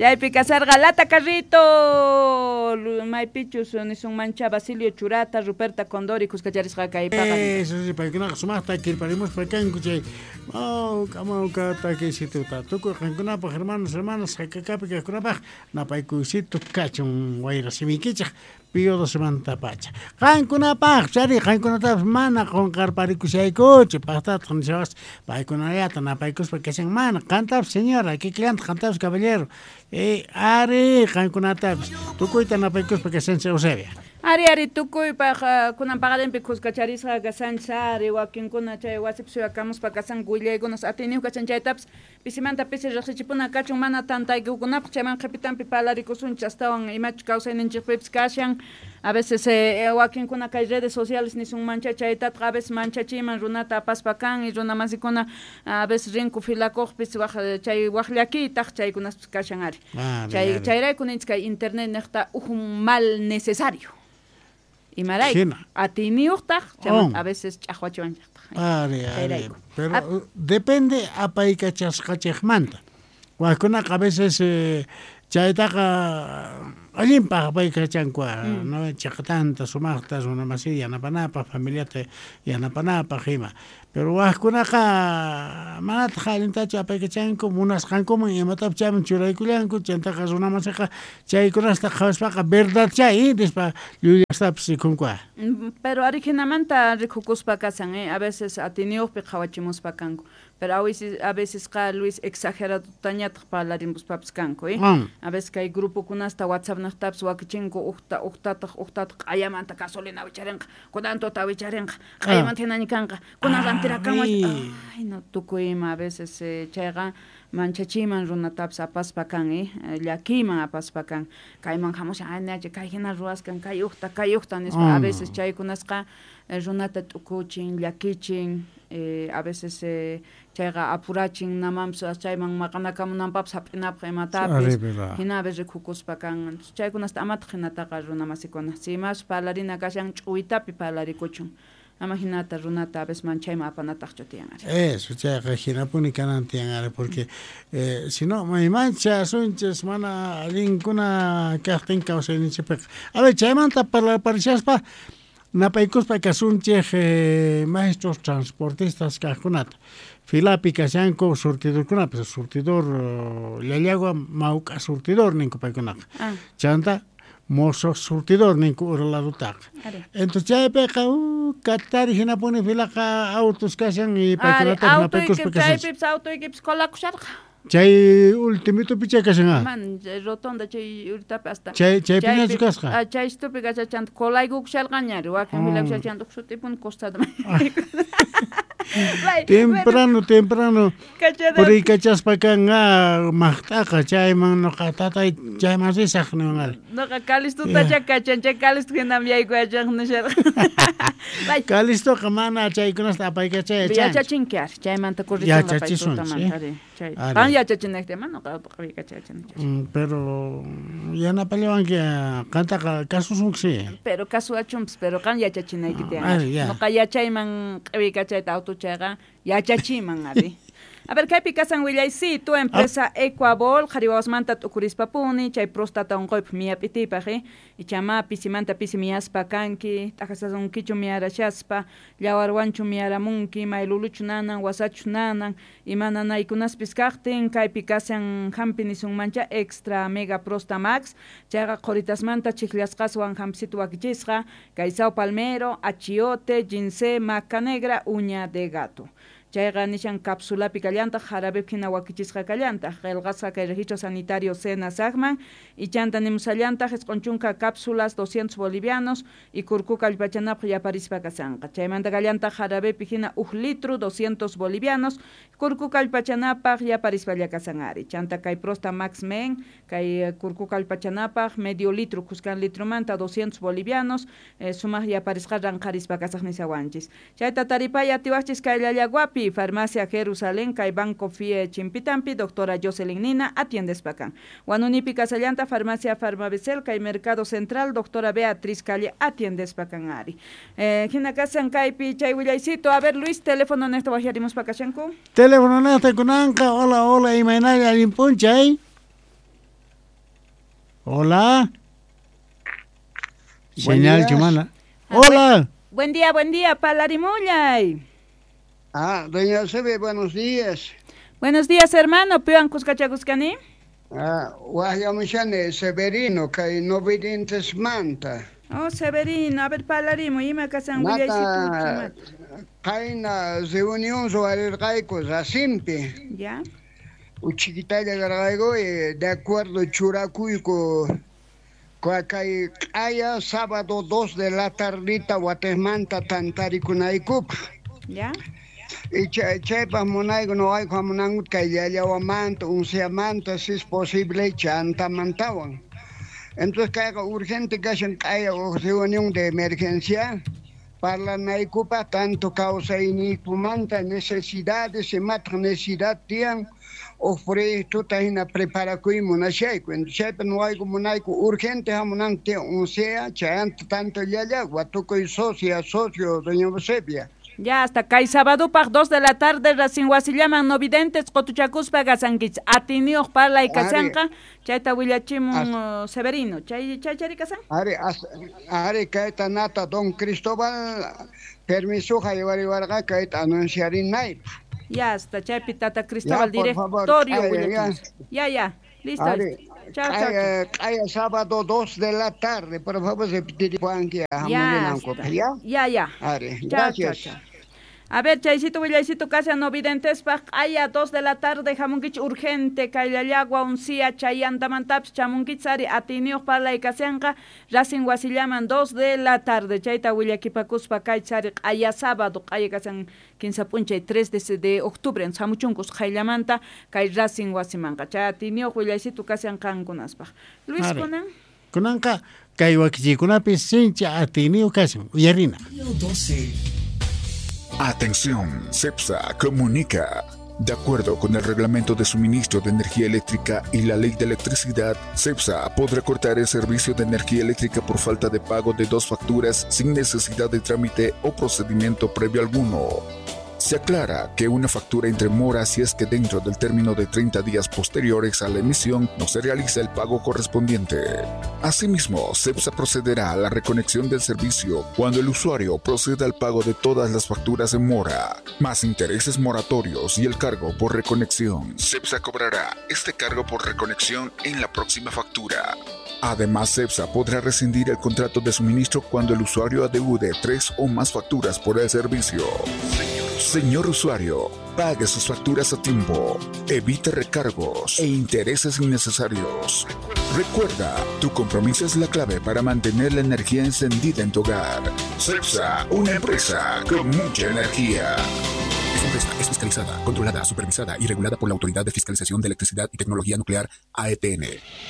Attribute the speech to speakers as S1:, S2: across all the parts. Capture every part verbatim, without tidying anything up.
S1: Chaypi kasarqa lata carrito maypichus nisun mancha Basilio Churata Ruperta Condori kuskacharisqa kaypaqa.
S2: Eso sí, paykuna sumaqta kirparimos pakanku chay. Oh, kamauka takisituta. Tukuy qankunapaq hermanos hermanos hakakapi kaqkunapaq napaykusitu kachun wayra simikichaq. Pío dos semanta pacha. Qankunapaq chari qankunatapas mana qonqarparikushaykuchu paqtata nishawas paykunallata napaykuspa kashan mana qantapas señora kiklanta qantapas caballero eh ari qankunatapas tukuyta napaykuspa kashan Eusebia.
S1: Ari ari tukuy pa kunan pagadenpi kuskacharisqa kasanchari wakinkuna chay wasip suyakamuspa kasan willaykunas atiniw kachan chaytapas pisimanta pisi riqsichipuna kachun mana tantaykukunapaq chayman qapitanpi palarikusunchik astawan imachu kawsayninchikpipas kashan a veces eh, wakinkuna kay redes sociales nisun mancha chaytatqa a veces manchachiman runata apaspa kan y runa masikuna a veces rinku filakuqpis waq chay waqllakitaq chaykunaspas kashan ari chay chayraykuninchik kay internet niqta uhun mal necesario. Y maray, atiniuqtaq, oh. A veces chaqwachiwanchaqtaq.
S2: Ari, ari. Pero a depende apaykachasqachaqmanta. Waqkunaqa a veces eh, chaytaqa allinpaq apaykachankuqa, mm. No chaqtanta sumaqta runamasi yanapanapaq, familiata yanapanapaq ima. Pero waqkunaqa manataq allintachu apaykachanku, munasqankuman imatapas chayman churaykullanku, chantaqa runamasiqa chaykunasta qhawaspaqa verdad chay, despa llullastapas rikunkuqa.
S1: Pero originamanta rikukuspa kasan, eh? A veces atiniuqpi qhawachimuspa kanku. Pero a veces, a veces qa Luis exagerado tañataq parlarimuspapas kanku, eh? Mm. A veces kay grupo kunasta WhatsApp naqtapas wakichinku uqta uqtataq uqtataq qayamanta gasolina wicharinqa, kunantota wicharinqa, qaymanta hinani kanqa, kunan tirakanwa. Ay, no tukuyma a veces eh, chayqa manchachiman runatapas apaspa kan, eh? Llakiman apaspa kan. Kayman hamusha aynachi kay hina ruwaskan kay uqta kay uqta nispa. A veces chaykunasqa runata tukuchin, llakichin, eh, a veces eh, chayqa apurachin namamsa chayman maqanakamunanpapas hap'inapaq imatapis hina a veces rikukuspa kan. Chaykunasta amataq hinataqa runamasikuna. Si mas parlarina kashan ch'uytapi parlarikuchun. Ama hinata runata a veces manchayman apanataqchu tiyan ari.
S2: Eso, chayqa hinapuni kanan tiyan ari, porque eh, si no, maymancha asunchis mana allinkuna kaqtin kawsayninchikpiqa. A ver, chaymanta parlarparishaspa napaykuspa kasunchik eh, maestros transportistas kaqkunata. Filapi kashanku surtidorkunapas, surtidor uh, llallagua mauka surtidor ninku paykunaqa. Ah. Chanta mozo surtidor ninku urladutaqa. Entonces chaypiqa uh, katari hinapuni filaqa autos kashan y paykunata napaykuspa kashanchik.
S1: Chaypipas auto equipos kolakusharqa.
S2: Chay ultimito picha kashan.
S1: Man rotonda chay urtapi hasta.
S2: Chay chay piña kasqa.
S1: Ah, chay stupi kashan kolaygu kusharqañari wakin filakusharchan tuksutipun costado.
S2: Temprano, temprano. Por ahí cachaspa kanga mahtaqa chayman noqa tatay chayman risaq niwanqa.
S1: Noqa kalistuta chakachan, chay kalistu hinam yaykuachaq nisharqa.
S2: Kalistuqa mana chaykunasta apaykachay chay.
S1: Yachachinki ari, chaymanta kurrichunqa paytutamanta ari. Qan yachachinaqtima noqa apaykachaychan.
S2: Pero yanapalyawanki qantaqa kasusunqsi.
S1: Pero kasuachunpis, pero qan yachachinayki tiyan. Noqa yachayman q'iwikachayta auto chayqa yachachiman ari. A ver, kaypi kasan willaysitu empresa Ecuabol qhariwawasmanta t'ukurisapuni chay prostata unquypi miyap'itipaq ichama pisimanta pisi miyaspa kanki t'aqasasunkichu miyarashaspa llawarwanchu miyaramunki mayluluchu nanan wasachu nanan imana naykunaspis kaqtin kaypi kasan hampi nisunmancha extra mega prosta max chayqa qoritasmanta chiklasqaswan hampisitu wakichisqa kay sao palmero achiote ginseng maca negra uña de gato. Chayqa nishan cápsulapi kallantaq jarabep hina wakichisqa kallantaq qillqasqa kay registro sanitario Sena Sagman y chanta nimusallantaq isq'unchunqa cápsulas doscientos bolivianos y kurkuqa allpachanapaq yaparispa kasanqa chaymanta kallantaq jarabepi hina uj litro doscientos bolivianos kurkuqa allpachanapaq yaparispalla kasanari chanta kay prosta max men kay kurkuqa allpachanapaq medio litro kuskan litromanta doscientos bolivianos eh, sumaq yaparisqa ranqarispa kasaq nisawanchis chayta taripaya tiwaqchis kay llallaguapi Farmacia Jerusalén, kay Banco Fie Chimpitampi, doctora Jocelyn Nina, atiendes pacan. Guanunipi Casallanta, Farmacia Farmabesel, kay Mercado Central, doctora Beatriz Calle, atiendes pacan ari. Eh, Gina Casan, kay Pichay Willaycito, a ver Luis, teléfono nesta bajarimos pacachanco.
S2: Teléfono nesta kunanka, hola, hola, imainaya limpunchay. Hola. Señal chumana. Hola.
S1: Buen día, buen día, Palarimullay.
S3: Ah, doña Sebe, buenos días.
S1: Buenos días, hermano. ¿Puedan cuscachaguscani?
S3: Ah, Guayamushane, Severino, que no videntes manta.
S1: Oh, Severino, a ver, Palarimo, y me casan
S3: Nata, Kaina, reunión sobre el gaico, Zasimpi.
S1: Ya.
S3: Uchiquitaya Gargaigo, de acuerdo, Churacuico. Cuacay, haya sábado dos de la tardita, Guatemanta, Tantaricunaikup.
S1: Ya.
S3: Y chepa monaigo no hay como nangut que ya lleva manta, un sea manta, si es posible, chanta mantawan. Entonces, que haga urgente que haya reunión de emergencia para la naicupa, tanto causa inipumanta, necesidades, y más necesidad tienen, ofrece toda una preparación, una checo. Entonces, no hay como naico urgente, hamonante, un sea, chanta tanto ya ya, guatuco y socia, socio, doña Josepia.
S1: Ya, hasta acá, sábado, para dos de la tarde, Racing Guasillaman, novidentes, Cotuchacuspa, Gasanquich, Atinios, Parla y Casanca, Chaita Huillachimun Severino, Chay, Chay, Chari Casan.
S3: Are, are, Caeta Nata, don Cristóbal, permiso, Jayvari Varga, Caeta, anunciar en Naip.
S1: Ya, hasta Chay Pitata Cristóbal, directorio, ya, ya, listo.
S3: Are, chao, chao. Hay sábado dos de la tarde, por favor, se pide aquí a
S1: ya,
S3: ya,
S1: ya, ya.
S3: Are,
S1: chao,
S3: gracias.
S1: Chao, chao. A ver, Chaysito, Villaycito, casi no videntes, hay a dos de la tarde, Jamunquich urgente, Kaylayagua, un cia, Chayantamantaps, Chamunquitzari, Atinio, Pala y Casenca, Racing Guasillaman, dos de la tarde, Chayta, Willakipacuspa, Kaytzari, haya sábado, Kaya Casen, quince puncha y tres de octubre, en Samuchuncos, Jaylamanta, Kay Racing Guasimanca, Chatinio, Villaycito, casi en Cancunaspa. Luis Conan.
S2: Conanca, Kaywakichikunapi, Sincha, Atinio, casi, Yarina.
S4: doce. Atención, CEPSA comunica. De acuerdo con el Reglamento de Suministro de Energía Eléctrica y la Ley de Electricidad, CEPSA podrá cortar el servicio de energía eléctrica por falta de pago de dos facturas sin necesidad de trámite o procedimiento previo alguno. Se aclara que una factura entre mora si es que dentro del término de treinta días posteriores a la emisión no se realiza el pago correspondiente. Asimismo, CEPSA procederá a la reconexión del servicio cuando el usuario proceda al pago de todas las facturas en mora, más intereses moratorios y el cargo por reconexión. CEPSA cobrará este cargo por reconexión en la próxima factura. Además, CEPSA podrá rescindir el contrato de suministro cuando el usuario adeude tres o más facturas por el servicio. Señor usuario, pague sus facturas a tiempo, evite recargos e intereses innecesarios. Recuerda, tu compromiso es la clave para mantener la energía encendida en tu hogar. CEPSA, una empresa con mucha energía. Esta empresa es fiscalizada, controlada, supervisada y regulada por la Autoridad de Fiscalización de Electricidad y Tecnología Nuclear, A E T N.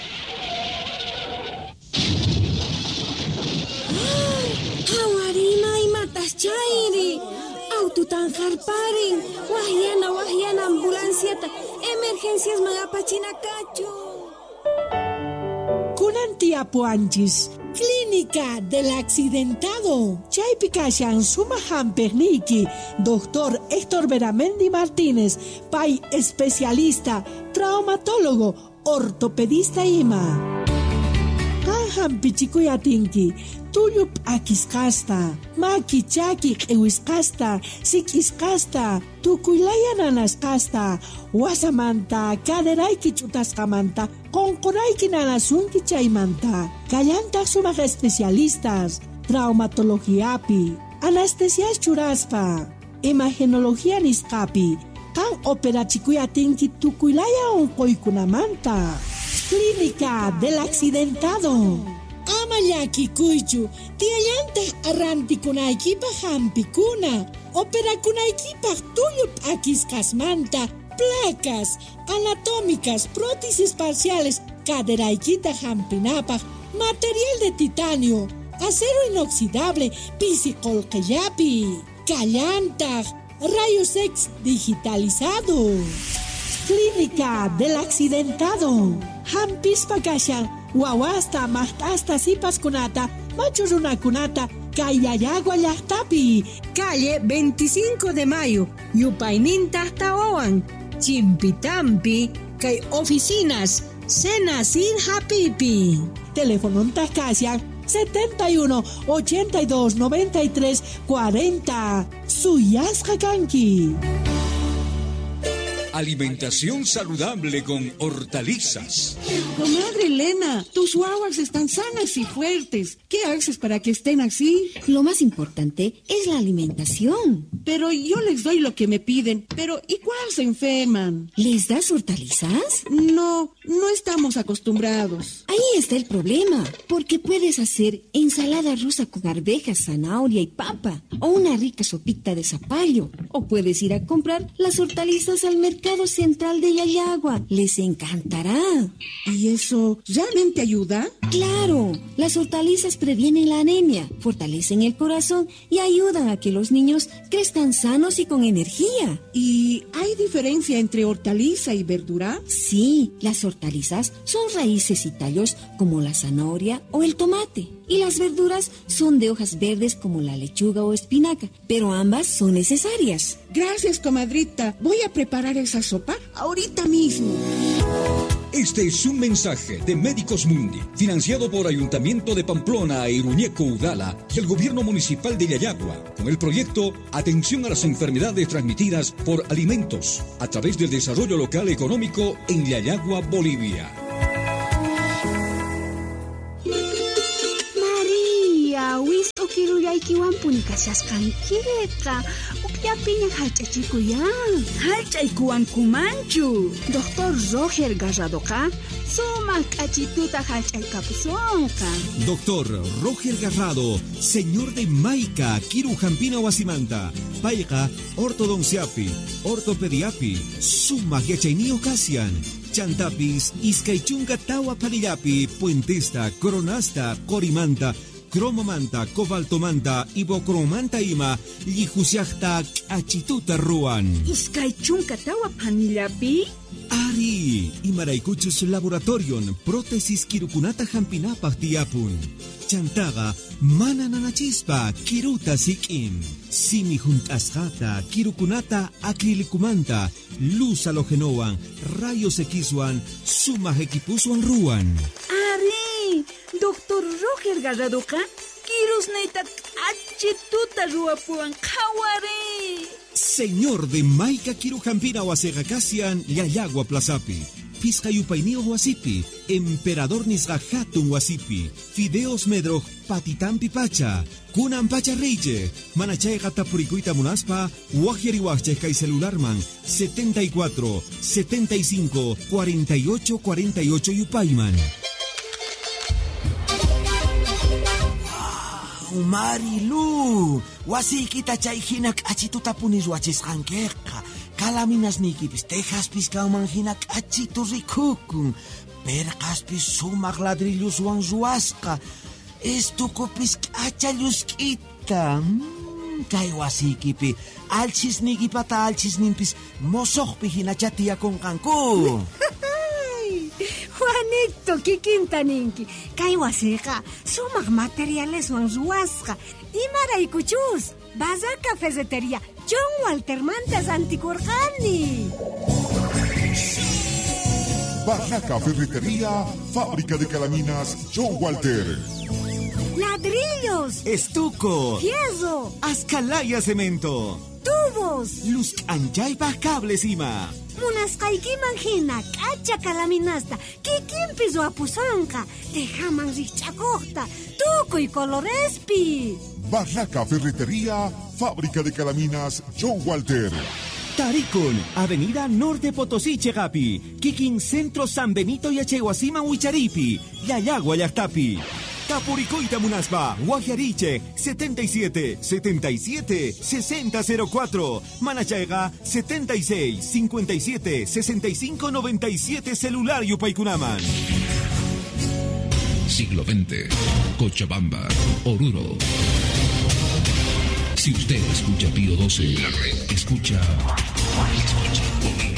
S5: Hawarina y matas chairi. Aututan harparin. Wahyana, wahyana ambulanciata. Emergencias magapachina cacho.
S6: Kunantia Puanchis, Clínica del Accidentado. Chaypicashan Sumahan Perniki, doctor Héctor Veramendi Martínez, pay especialista, traumatólogo, ortopedista Ima. Kanhan Pichikuyatinki, Tuyup Akiskasta, Maki Chaki Ewiskasta, Sikiskasta, Tukuylaya Nanaskasta, Wasamanta, Kaderaiki Chutaskamanta, Konkoraiki Nanasunki Chaymanta, Kallanta Sumak especialistas, traumatología-pi, anestesias churaspa, imagenología niscapi, kan operachikuyatinki Tukuylaya Onkoykunamanta. Clínica del Accidentado. Amayaki Kuychu, tiayantes arrantikunaikipa hampikuna, operakunaikipa tuyup akiskasmanta, placas anatómicas, prótesis parciales, caderaikita hampinapa, material de titanio, acero inoxidable, pisicolqueyapi, callanta, rayos X digitalizados. Clínica del Accidentado. Hampis Pakashan, Wawasta, Mahtasta, Sipas Kunata, Machuruna Kunata, Kayayagua Yahtapi.
S7: Calle veinticinco de mayo, Yupaynin Tahtawawan, Chimpitampi, Kay oficinas,
S6: Senacid Hapipi. Teléfono en Tascasia setenta y uno, ochenta y dos, noventa y tres, cuarenta. Suyas Hakanki.
S8: Alimentación saludable con hortalizas.
S7: Comadre Elena, tus guaguas están sanas y fuertes. ¿Qué haces para que estén así?
S5: Lo más importante es la alimentación.
S7: Pero yo les doy lo que me piden. Pero ¿y cuál se enferman?
S5: ¿Les das hortalizas?
S7: No, no estamos acostumbrados.
S5: Ahí está el problema, porque puedes hacer ensalada rusa con arvejas, zanahoria y papa, o una rica sopita de zapallo, o puedes ir a comprar las hortalizas al mercado central de Yayagua. Les encantará.
S7: ¿Y eso realmente ayuda?
S5: Claro, las hortalizas previenen la anemia, fortalecen el corazón y ayudan a que los niños crezcan sanos y con energía.
S7: ¿Y hay diferencia entre hortaliza y verdura?
S5: Sí, las hortalizas son raíces y tallos como la zanahoria o el tomate. Y las verduras son de hojas verdes como la lechuga o espinaca, pero ambas son necesarias.
S7: Gracias, comadrita. Voy a preparar esa sopa ahorita mismo.
S8: Este es un mensaje de Médicos Mundi, financiado por Ayuntamiento de Pamplona, Iruñeco, Udala y el Gobierno Municipal de Yayagua, con el proyecto Atención a las enfermedades transmitidas por alimentos, a través del desarrollo local económico en Yayagua, Bolivia.
S9: Kiruyaykiwan punikashasqankirqa ukllapiña hallch'achikuyan.
S1: Hallch'aykuwankumanchu.
S9: Doctor Roger Garradoqa sumaq k'achituta hallch'aykapusunqa.
S10: Doctor Roger Garrado, señor de Maica, Kirujampina Wasimanta, payqa ortodonciapi, ortopediapi, sumaq yachayniyuq kasyan. Chantapis, iskaychunqa tawa palillapi, puentesta, coronasta, corimanta, cromomanta, cobaltomanta, ibocromanta ima, lijusiachta, achituta ruan.
S1: Iskaychunka tawa panillapi?
S10: Ari, imaraykuchus laboratorion, prótesis kirukunata hampinapaq tiyapun. Chantaga, mana nanachispa, kiruta sikim. Simi juntasjata, kirukunata acrilikumanta, luz halogenoan, rayos X-wan, suma equipuswan ruan.
S1: Ari, Doctor Roger Garradoqa, kirus neita achituta ruapuan kawari.
S10: Señor de Maica Kirujampina Wasegakasian, Yayagua Plazapi. Fiscayupainio Wasipi, Emperador Nisga Hatun Wasipi, Fideos Medroj Patitampi Pacha, Kunan Pacha Reiche, Manachay Gatapuricuita Munaspa, Wajeriwacheka y Celularman, setenta y cuatro, setenta y cinco, cuarenta y ocho, cuarenta y ocho Yupayman.
S11: Marilu, wasikita chayhinak achituta punis wachisqankiqa. Kalaminas nikipis tejaspis kaumanhinak achitu rikukun. Perqaspis sumaq ladrilluswan ruwasqa. Estukupis k'achallusk'ita. Kay wasikipi alchisnikipata alchisninpis mosoqpi hinacha tiyakunqanku.
S9: Juanito, kikintaninki. Kay wasiqa sumaq materialeswan ruwasqa. Imaraykuchus, Bazar Cafetería John Walter Mantas Anticorjani.
S12: Barraca Ferretería, fábrica de calaminas John Walter.
S9: Ladrillos,
S10: estuco,
S9: fierro,
S10: Azcalaya Cemento,
S9: tubos,
S10: luz anchaypa cables ima.
S9: Munasqaykiman hina k'acha kalaminasta kikinpis wapusanqa tejaman riqch'akuqta tukuy colorespi.
S12: Barraca Ferretería, fábrica de calaminas John Walter.
S10: Taricon, Avenida Norte Potosí Chegapi, Kikin Centro San Benito y Achehuasima Huicharipi, Yayagua Yachtapi. Tapuricoita Munaspa, Guajariche, setenta y siete, setenta y siete, sesenta cero cuatro. Manachaiga, setenta y seis, cincuenta y siete, sesenta y cinco, noventa y siete. Celular Yupaykunaman.
S13: Siglo veinte, Cochabamba, Oruro. Si usted escucha Pío doce, escucha... escucha